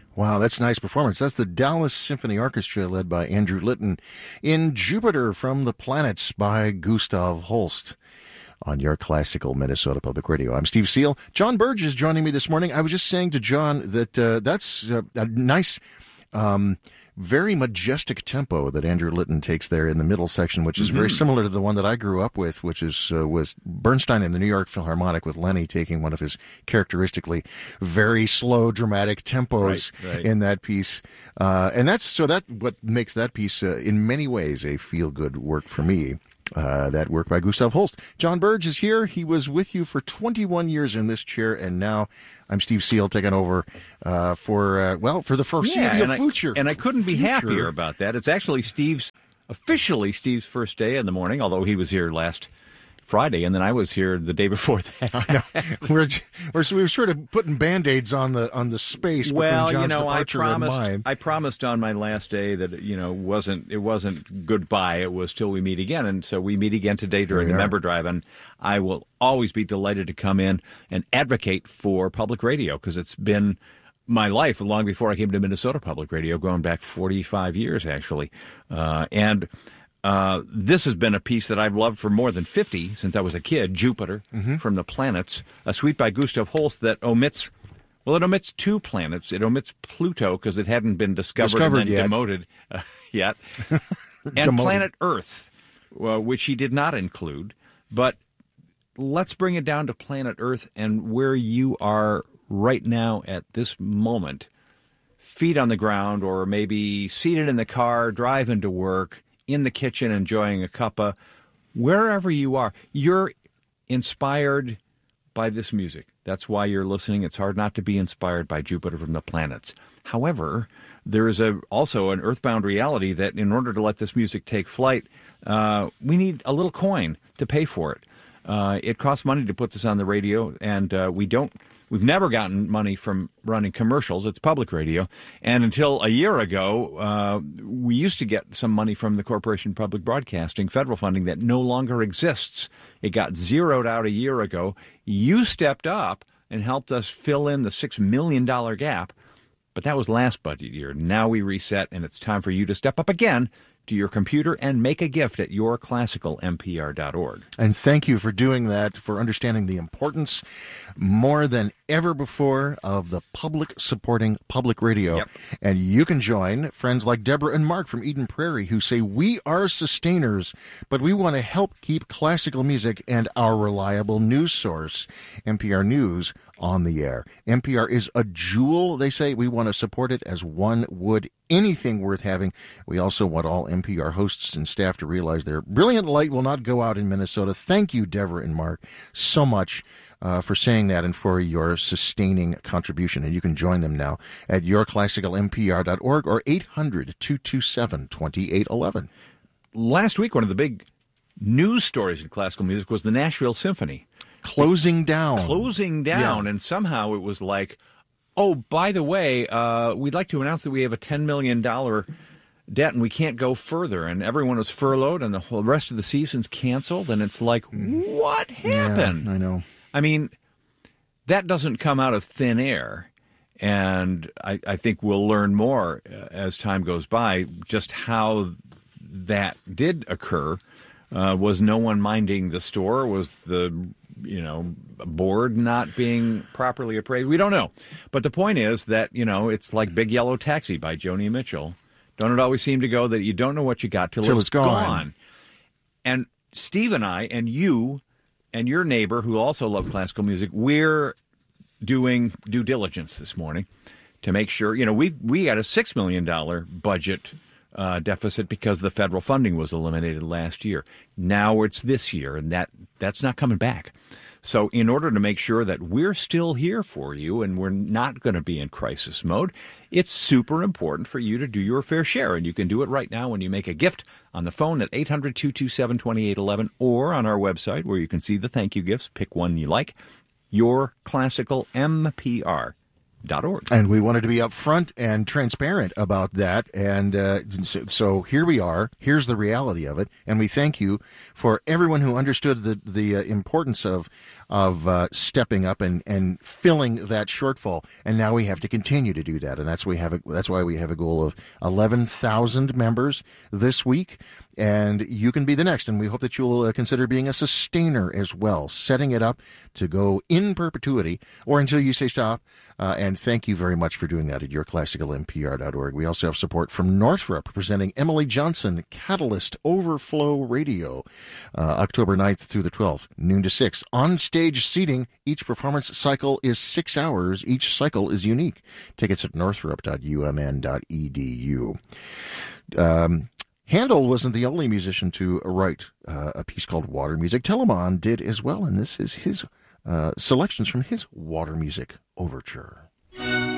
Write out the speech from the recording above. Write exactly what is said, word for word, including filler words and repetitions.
Wow, that's a nice performance. That's the Dallas Symphony Orchestra led by Andrew Litton in Jupiter from the Planets by Gustav Holst on your classical Minnesota Public Radio. I'm Steve Seal. John Burge is joining me this morning. I was just saying to John that uh, that's uh, a nice, um, very majestic tempo that Andrew Litton takes there in the middle section, which is mm-hmm. very similar to the one that I grew up with, which is uh, was Bernstein in the New York Philharmonic with Lenny taking one of his characteristically very slow, dramatic tempos right, right. in that piece. Uh, and that's so that what makes that piece uh, in many ways a feel-good work for me. Uh, that work by Gustav Holst. John Burge is here. He was with you for twenty-one years in this chair, and now I'm Steve Seal taking over uh, for, uh, well, for the foreseeable yeah, future. I, and I couldn't be future. happier about that. It's actually Steve's, officially Steve's first day in the morning, although he was here last Friday, and then I was here the day before that. I know. We're, we're, we were sort of putting Band-Aids on the on the space well, between John's you know, I departure promised, and mine. I promised on my last day that, you know, wasn't it wasn't goodbye. It was till we meet again. And so we meet again today during the member drive, and I will always be delighted to come in and advocate for public radio, because it's been my life long before I came to Minnesota Public Radio, going back forty-five years, actually. Uh, and Uh, this has been a piece that I've loved for more than fifty since I was a kid, Jupiter mm-hmm. from the Planets, a suite by Gustav Holst that omits, well, it omits two planets. It omits Pluto because it hadn't been discovered, discovered and then yet. demoted uh, yet, and demoted. Planet Earth, uh, which he did not include. But let's bring it down to Planet Earth and where you are right now at this moment, feet on the ground or maybe seated in the car, driving to work, in the kitchen enjoying a cuppa, wherever you are, you're inspired by this music. That's why you're listening. It's hard not to be inspired by Jupiter from the Planets. However, there is a, also an earthbound reality that in order to let this music take flight, uh, we need a little coin to pay for it. Uh, it costs money to put this on the radio, and uh, we don't We've never gotten money from running commercials. It's public radio. And until a year ago, uh, we used to get some money from the Corporation for Public Broadcasting, federal funding that no longer exists. It got zeroed out a year ago. You stepped up and helped us fill in the six million dollars gap. But that was last budget year. Now we reset, and it's time for you to step up again to your computer and make a gift at your classical M P R dot org. And thank you for doing that, for understanding the importance more than ever before of the public supporting public radio. Yep. And you can join friends like Deborah and Mark from Eden Prairie who say, we are sustainers, but we want to help keep classical music and our reliable news source, N P R News, on the air. N P R is a jewel, they say. We want to support it as one would anything worth having. We also want all N P R hosts and staff to realize their brilliant light will not go out in Minnesota. Thank you, Deborah and Mark, so much uh, for saying that and for your sustaining contribution. And you can join them now at your classical M P R dot org or eight hundred, two two seven, two eight one one. Last week, one of the big news stories in classical music was the Nashville Symphony. Closing down. Closing down, Yeah. and somehow it was like, oh, by the way, uh, we'd like to announce that we have a ten million dollars debt and we can't go further. And everyone was furloughed and the whole rest of the season's canceled. And it's like, what happened? Yeah, I know. I mean, that doesn't come out of thin air. And I, I think we'll learn more uh, as time goes by just how that did occur. Uh, was no one minding the store? Was the, you know, board not being properly appraised? We don't know. But the point is that, you know, it's like Big Yellow Taxi by Joni Mitchell. Don't it always seem to go that you don't know what you got till, till it's, it's gone. gone. And Steve and I and you and your neighbor who also love classical music, we're doing due diligence this morning to make sure, you know, we we got a six million dollars budget Uh, deficit because the federal funding was eliminated last year. Now it's this year, and that that's not coming back. So in order to make sure that we're still here for you and we're not going to be in crisis mode, it's super important for you to do your fair share. And you can do it right now when you make a gift on the phone at eight hundred, two two seven, two eight one one or on our website where you can see the thank you gifts. Pick one you like. Your Classical M P R. Dot org. And we wanted to be upfront and transparent about that. And uh, so, so here we are. Here's the reality of it. And we thank you for everyone who understood the, the uh, importance of of uh, stepping up and, and filling that shortfall. And now we have to continue to do that. And that's why we have a, that's why we have a goal of eleven thousand members this week. And you can be the next. And we hope that you'll uh, consider being a sustainer as well, setting it up to go in perpetuity or until you say stop. Uh, and thank you very much for doing that at your classical n p r dot org. We also have support from Northrop, presenting Emily Johnson Catalyst Overflow Radio, uh, October ninth through the twelfth, noon to six. On-stage seating. Each performance cycle is six hours. Each cycle is unique. Tickets at northrop dot u m n dot e d u. Um, Handel wasn't the only musician to write uh, a piece called Water Music. Telemann did as well, and this is his uh, selections from his Water Music Overture.